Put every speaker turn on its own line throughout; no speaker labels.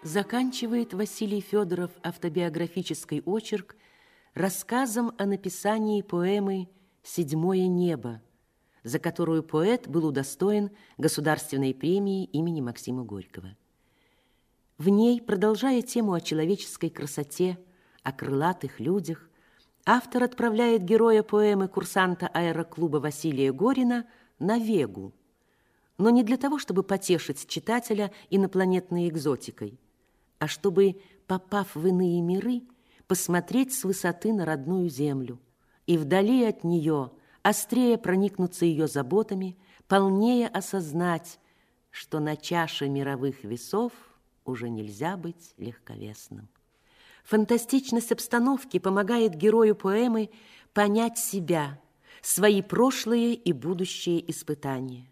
Заканчивает Василий Федоров автобиографический очерк рассказом о написании поэмы «Седьмое небо», за которую поэт был удостоен Государственной премии имени Максима Горького. В ней, продолжая тему о человеческой красоте, о крылатых людях, автор отправляет героя поэмы курсанта аэроклуба Василия Горина на Вегу, но не для того, чтобы потешить читателя инопланетной экзотикой, а чтобы, попав в иные миры, посмотреть с высоты на родную землю и вдали от нее острее проникнуться ее заботами, полнее осознать, что на чаше мировых весов уже нельзя быть легковесным. Фантастичность обстановки помогает герою поэмы понять себя, свои прошлые и будущие испытания.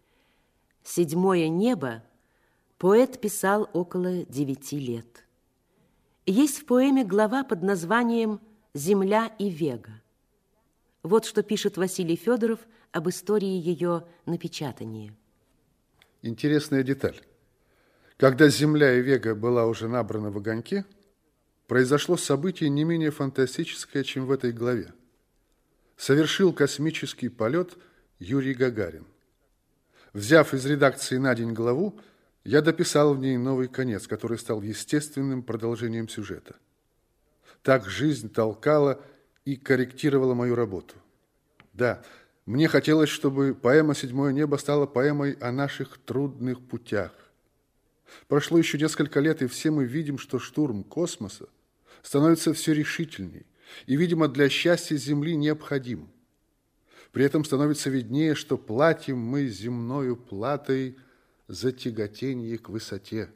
«Седьмое небо» поэт писал около 9 лет. Есть в поэме глава под названием «Земля и Вега». Вот что пишет Василий Федоров об истории ее напечатания.
Интересная деталь. Когда Земля и Вега была уже набрана в огоньке, произошло событие не менее фантастическое, чем в этой главе. Совершил космический полет Юрий Гагарин. Взяв из редакции на день главу, я дописал в ней новый конец, который стал естественным продолжением сюжета. Так жизнь толкала и корректировала мою работу. Да, мне хотелось, чтобы поэма «Седьмое небо» стала поэмой о наших трудных путях. Прошло еще несколько лет, и все мы видим, что штурм космоса становится все решительней и, видимо, для счастья Земли необходим. При этом становится виднее, что платим мы земною платой за тяготение к высоте.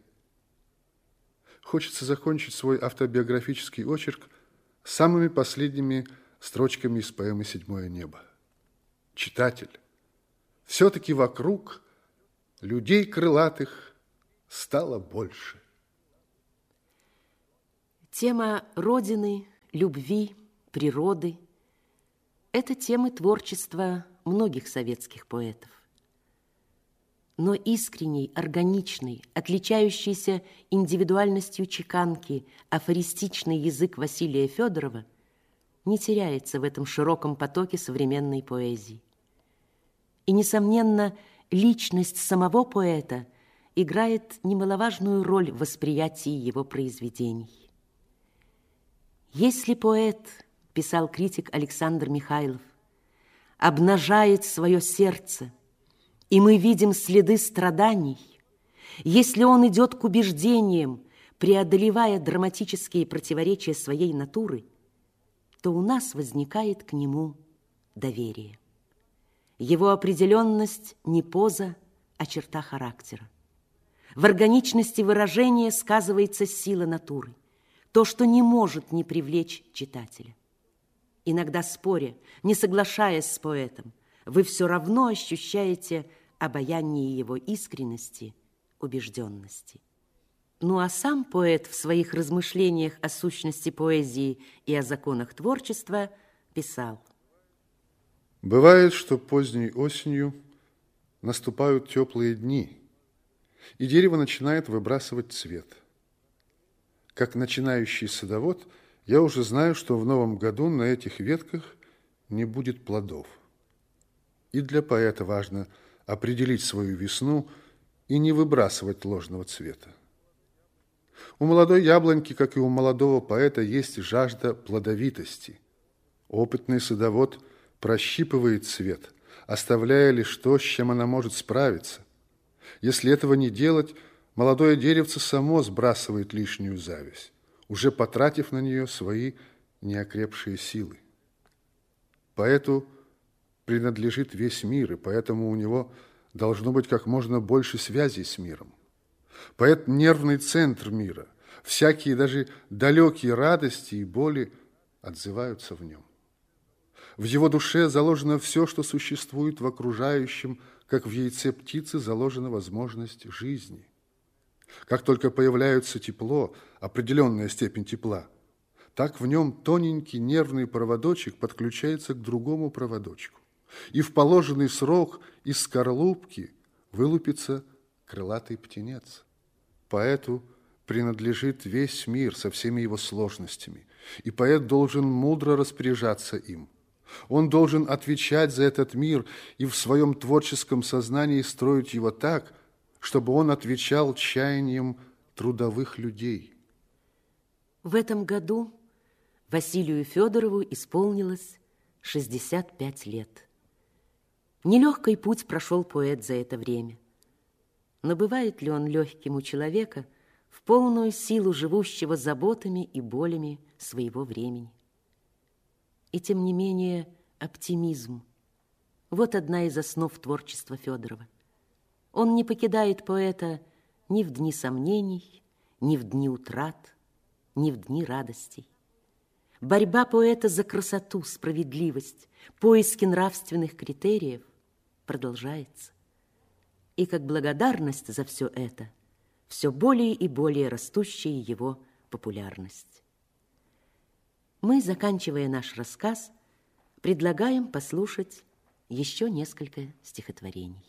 Хочется закончить свой автобиографический очерк самыми последними строчками из поэмы «Седьмое небо». Читатель, все-таки вокруг людей крылатых стало больше.
Тема Родины, любви, природы – это темы творчества многих советских поэтов. Но искренний, органичный, отличающийся индивидуальностью чеканки афористичный язык Василия Федорова не теряется в этом широком потоке современной поэзии. И, несомненно, личность самого поэта играет немаловажную роль в восприятии его произведений. «Если поэт, – писал критик Александр Михайлов, – обнажает свое сердце, и мы видим следы страданий, если он идет к убеждениям, преодолевая драматические противоречия своей натуры, то у нас возникает к нему доверие. Его определенность не поза, а черта характера. В органичности выражения сказывается сила натуры, то, что не может не привлечь читателя. Иногда споря, не соглашаясь с поэтом, вы все равно ощущаете обаяние его искренности, убежденности. Ну а сам поэт в своих размышлениях о сущности поэзии и о законах творчества писал:
«Бывает, что поздней осенью наступают теплые дни, и дерево начинает выбрасывать цвет. Как начинающий садовод, я уже знаю, что в новом году на этих ветках не будет плодов. И для поэта важно определить свою весну и не выбрасывать ложного цвета. У молодой яблоньки, как и у молодого поэта, есть жажда плодовитости. Опытный садовод прощипывает цвет, оставляя лишь то, с чем она может справиться. Если этого не делать, молодое деревце само сбрасывает лишнюю зависть, уже потратив на нее свои неокрепшие силы. Поэту принадлежит весь мир, и поэтому у него должно быть как можно больше связей с миром. Поэт – нервный центр мира. Всякие, даже далекие радости и боли отзываются в нем. В его душе заложено все, что существует в окружающем, как в яйце птицы заложена возможность жизни. Как только появляется тепло, определенная степень тепла, так в нем тоненький нервный проводочек подключается к другому проводочку. И в положенный срок из скорлупки вылупится крылатый птенец. Поэту принадлежит весь мир со всеми его сложностями, и поэт должен мудро распоряжаться им. Он должен отвечать за этот мир и в своем творческом сознании строить его так, чтобы он отвечал чаяниям трудовых людей.
В этом году Василию Федорову исполнилось 65 лет. Нелегкий путь прошел поэт за это время. Но бывает ли он легким у человека, в полную силу живущего заботами и болями своего времени? И тем не менее оптимизм. Вот одна из основ творчества Федорова. Он не покидает поэта ни в дни сомнений, ни в дни утрат, ни в дни радостей. Борьба поэта за красоту, справедливость, поиски нравственных критериев продолжается. И как благодарность за все это, все более и более растущая его популярность. Мы, заканчивая наш рассказ, предлагаем послушать еще несколько стихотворений.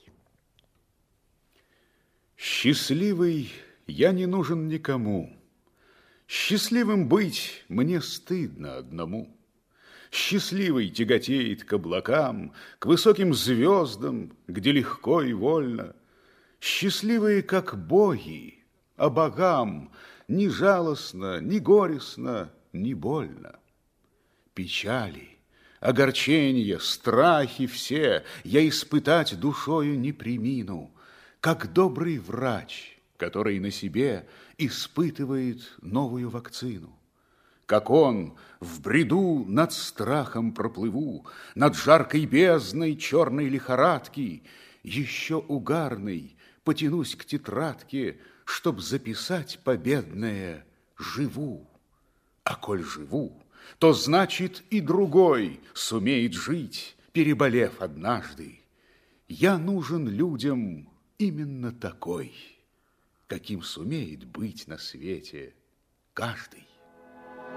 Счастливый я не нужен никому. Счастливым быть мне стыдно одному. Счастливый тяготеет к облакам, к высоким звездам, где легко и вольно. Счастливые, как боги, а богам ни жалостно, ни горестно, ни больно. Печали, огорчения, страхи все я испытать душою не премину, как добрый врач, который на себе испытывает новую вакцину. Как он в бреду над страхом проплыву, над жаркой бездной черной лихорадки, еще угарный потянусь к тетрадке, чтоб записать победное «живу». А коль живу, то значит и другой сумеет жить, переболев однажды. Я нужен людям именно такой, каким сумеет быть на свете каждый.